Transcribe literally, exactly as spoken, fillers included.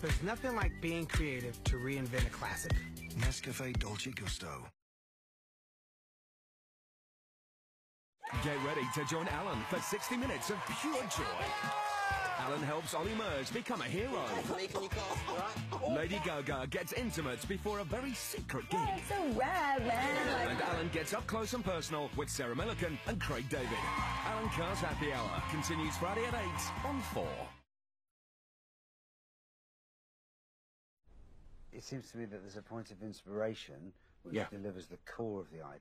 There's nothing like being creative to reinvent a classic. Nescafe Dolce Gusto. Get ready to join Alan for sixty minutes of pure joy. Alan helps Ollie Murs become a hero. Lady Gaga gets intimate before a very secret gig. Oh, it's so rad, man. And Alan gets up close and personal with Sarah Millican and Craig David. Alan Carr's Happy Hour continues Friday at eight on four. It seems to me that there's a point of inspiration which Yeah. delivers the core of the idea.